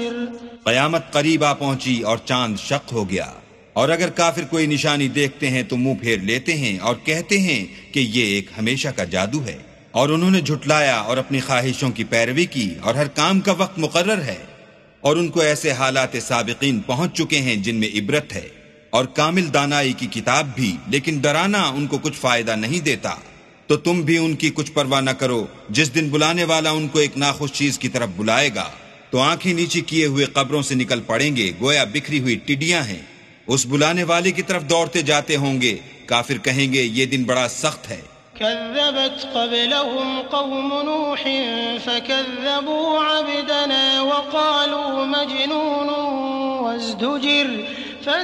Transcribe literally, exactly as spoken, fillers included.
क़यामत करीब आ पहुंची और चांद शक हो गया, और अगर काफिर कोई निशानी देखते हैं तो मुंह फेर लेते हैं और कहते हैं कि ये एक हमेशा का जादू है। और उन्होंने झुटलाया और अपनी ख्वाहिशों की पैरवी की, और हर काम का वक्त मुकर्रर है। और उनको ऐसे हालात साबिकीन पहुंच चुके हैं जिनमें इबरत है, और कामिल दानाई की किताब भी, लेकिन डराना उनको कुछ फायदा नहीं देता। तो तुम भी उनकी कुछ परवाह न करो। जिस दिन बुलाने वाला उनको एक नाखुश चीज की तरफ बुलाएगा तो आंखें नीचे किए हुए कब्रों से निकल पड़ेंगे, गोया बिखरी हुई टिड्डियां हैं। उस बुलाने वाले की तरफ दौड़ते जाते होंगे। काफिर कहेंगे ये दिन बड़ा सख्त है। कज़्ज़बत क़ब्लहुम क़ौम नूह फ़कज़्ज़बू अब्दना वक़ालू मजनून वज़्दुजिर